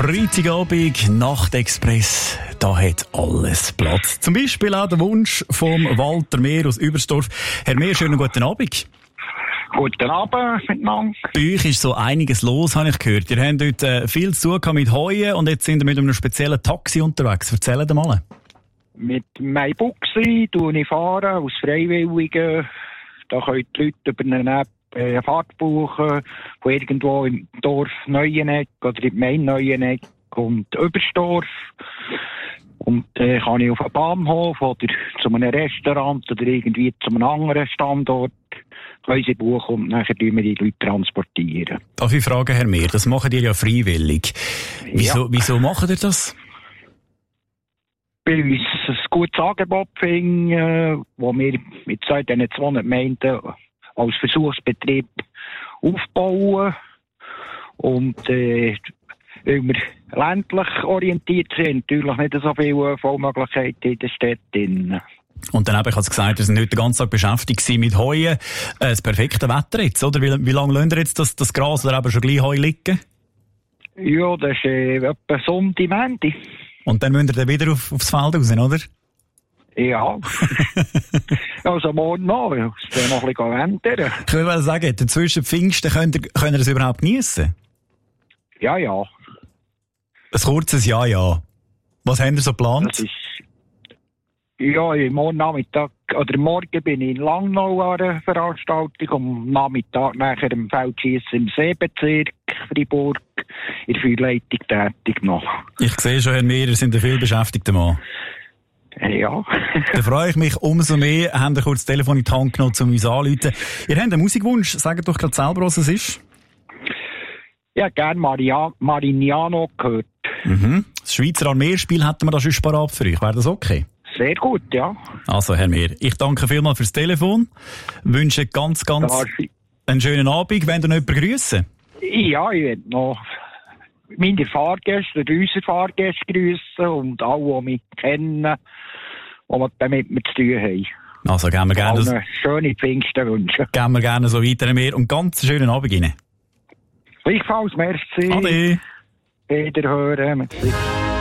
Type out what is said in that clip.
Freitagabend, Nachtexpress, da hat alles Platz. Zum Beispiel auch der Wunsch vom Walter Mehr aus Übersdorf. Herr Mehr, schönen guten Abend. Guten Abend miteinander. Bei euch ist so einiges los, habe ich gehört. Ihr habt heute viel zu tun mit Heuen und jetzt sind ihr mit einem speziellen Taxi unterwegs. Erzählt mal. Mit meinem Buxi fahre ich aus Freiwilligen. Da können die Leute über eine App eine Fahrt buchen, von irgendwo im Dorf Neueneck oder im Main Neueneck und Übersdorf. Und dann kann ich auf einen Bahnhof oder zu einem Restaurant oder irgendwie zu einem anderen Standort können sie buchen und dann tun wir die Leute transportieren. Darf ich fragen, Herr Mehr, das macht ihr ja freiwillig. Wieso macht ihr das? Weil wir ein gutes Angebot finden, wo wir mit diesen 200 Gemeinden als Versuchsbetrieb aufbauen. Und weil wir ländlich orientiert sind, natürlich nicht so viele Vollmöglichkeiten in der Stadt. Und dann habe ich gesagt, wir sind heute den ganzen Tag beschäftigt mit Heuen. Das perfekte Wetter jetzt, oder? Wie lange lasst ihr jetzt das Gras oder eben schon gleich Heu liegen? Ja, das ist etwa Sonntag, Montag. Und dann müsst ihr dann wieder aufs Feld raus, oder? Ja. Also morgen noch, weil es dann noch ein bisschen ändern. Ich will sagen, zwischen Pfingsten könnt ihr es überhaupt geniessen? Ja. Ein kurzes Ja. Was habt ihr so geplant? Das ist, ja, morgen Nachmittag, oder morgen bin ich in Langnau an einer Veranstaltung, am Nachmittag nachher im Feldschiessen im Seebezirk Freiburg in der Feuerleitung tätig noch. Ich sehe schon, Herr Mehr, ihr seid ein viel beschäftigter Mann. Ja. Dann freue ich mich umso mehr. Habt ihr kurz das Telefon in die Hand genommen, um uns anzurufen. Ihr habt einen Musikwunsch. Sagt doch gerade selber, was es ist. Ja, gerne Marignano gehört. Mhm. Das Schweizer Armeespiel hätten wir da schon parat für euch. Wäre das okay? Sehr gut, ja. Also, Herr Mehr, ich danke vielmals fürs Telefon. Wünsche ganz einen schönen Abend. Wollt ihr noch jemanden grüssen? Ja, ich werde noch meine Fahrgäste oder unsere Fahrgäste grüssen und alle, die mich kennen, die damit wir zu tun haben. Also, geben wir gerne eine schöne Pfingsten wünschen. Geben wir gerne so weiter, Herr Mehr. Und ganz schönen Abend Ihnen. Gleichfalls, merci. Ade. Wiederhören. Merci.